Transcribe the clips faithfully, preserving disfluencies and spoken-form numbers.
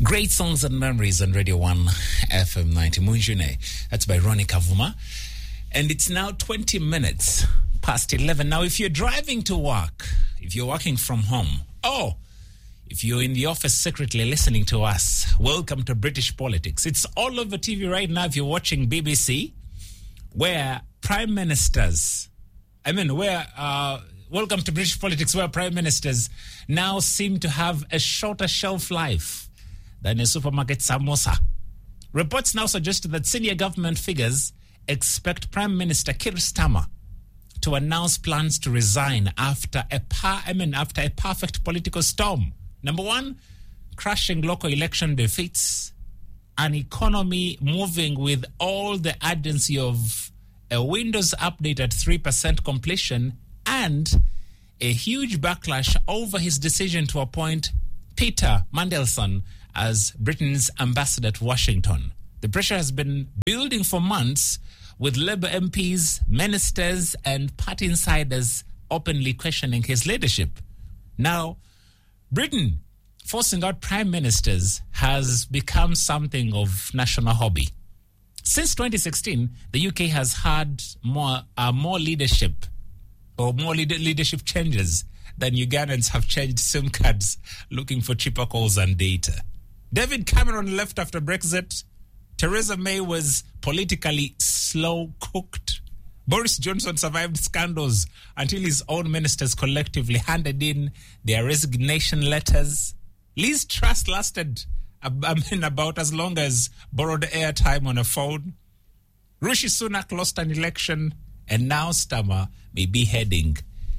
Great Songs and Memories on Radio one F M ninety. Munjune. That's by Ronnie Kavuma. And it's now twenty minutes past eleven. Now, if you're driving to work, if you're working from home, oh, if you're in the office secretly listening to us, welcome to British Politics. It's all over T V right now if you're watching B B C, where prime ministers, I mean, where, uh, welcome to British Politics, where prime ministers now seem to have a shorter shelf life than a supermarket samosa. Reports now suggest that senior government figures expect Prime Minister Keir Starmer to announce plans to resign after a par- I mean, after a perfect political storm. Number one, crashing local election defeats, an economy moving with all the urgency of a Windows update at three percent completion, and a huge backlash over his decision to appoint Peter Mandelson as Britain's ambassador to Washington. The pressure has been building for months, with Labour M Ps, ministers, and party insiders openly questioning his leadership. Now, Britain forcing out prime ministers has become something of national hobby. Since twenty sixteen, the U K has had more uh, more leadership or more lead- leadership changes than Ugandans have changed SIM cards looking for cheaper calls and data. David Cameron left after Brexit. Theresa May was politically slow-cooked. Boris Johnson survived scandals until his own ministers collectively handed in their resignation letters. Liz Truss lasted I mean, about as long as borrowed airtime on a phone. Rishi Sunak lost an election, and now Starmer may be heading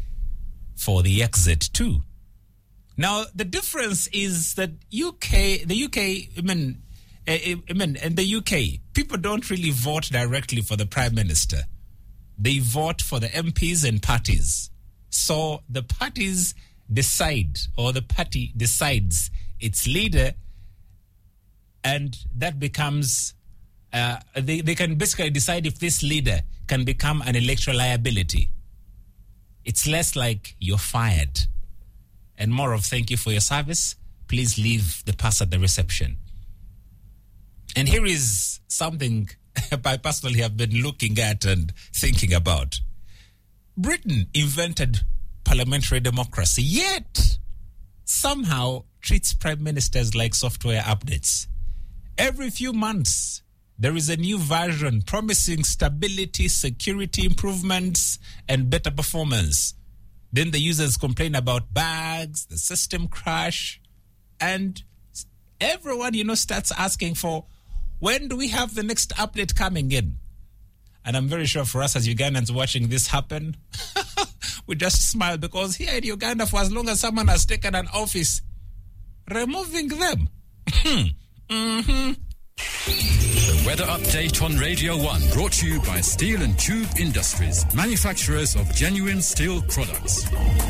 for the exit too. Now, the difference is that U K, the U K, I mean, I mean, in the U K, people don't really vote directly for the Prime Minister. They vote for the M Ps and parties. So the parties decide, or the party decides its leader, and that becomes, uh, they, they can basically decide if this leader can become an electoral liability. It's less like you're fired and more of thank you for your service. Please leave the pass at the reception. And here is something I personally have been looking at and thinking about. Britain invented parliamentary democracy, yet somehow treats prime ministers like software updates. Every few months, there is a new version promising stability, security improvements, and better performance. Then the users complain about bugs, the system crash, and everyone, you know, starts asking for, when do we have the next update coming in? And I'm very sure for us as Ugandans watching this happen, we just smile, because here in Uganda, for as long as someone has taken an office, removing them. mm-hmm. The weather update on Radio one, brought to you by Steel and Tube Industries, manufacturers of genuine steel products.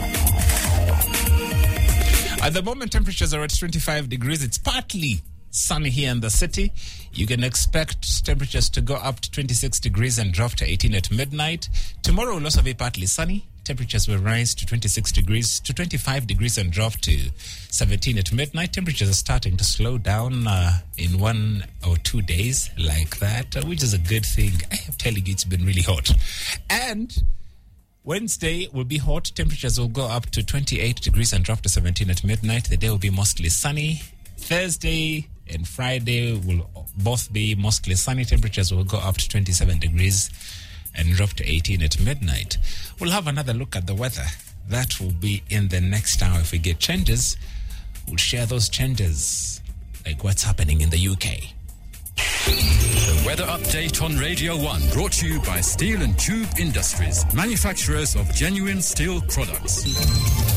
At the moment, temperatures are at twenty-five degrees. It's partly sunny here in the city. You can expect temperatures to go up to twenty-six degrees and drop to eighteen at midnight. Tomorrow will also be partly sunny. Temperatures will rise to twenty-six degrees to twenty-five degrees and drop to seventeen at midnight. Temperatures are starting to slow down uh, in one or two days like that, uh, which is a good thing. I am telling you, it's been really hot. And Wednesday will be hot. Temperatures will go up to twenty-eight degrees and drop to seventeen at midnight. The day will be mostly sunny. Thursday and Friday will both be mostly sunny. Temperatures will go up to twenty-seven degrees and drop to eighteen at midnight. We'll have another look at the weather. That will be in the next hour. If we get changes, we'll share those changes, like what's happening in the U K. The weather update on Radio one, brought to you by Steel and Tube Industries, manufacturers of genuine steel products.